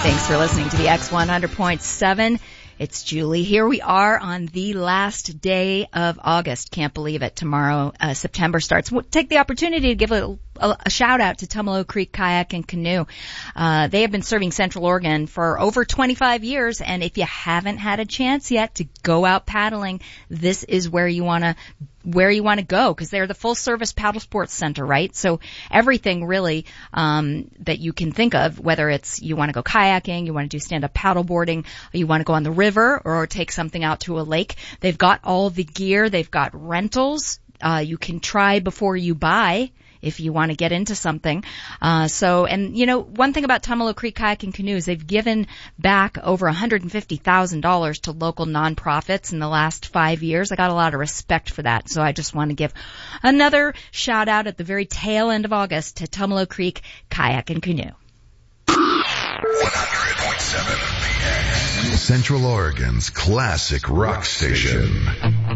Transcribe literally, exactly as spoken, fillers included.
Thanks for listening to the X one hundred point seven. It's Julie. Here we are on the last day of August. Can't believe it. Tomorrow, uh, September starts. We'll take the opportunity to give a, a, a shout out to Tumalo Creek Kayak and Canoe. Uh, they have been serving Central Oregon for over twenty-five years, and if you haven't had a chance yet to go out paddling, this is where you want to where you want to go, because they're the full service paddle sports center, right? So everything really um that you can think of, whether it's you want to go kayaking, you want to do stand-up paddle boarding, or you want to go on the river or take something out to a lake, they've got all the gear. They've got rentals. Uh you can try before you buy if you want to get into something. Uh, so, and you know, one thing about Tumalo Creek Kayak and Canoe is they've given back over one hundred fifty thousand dollars to local nonprofits in the last five years. I got a lot of respect for that. So I just want to give another shout out at the very tail end of August to Tumalo Creek Kayak and Canoe. one hundred point seven Central Oregon's classic rock station.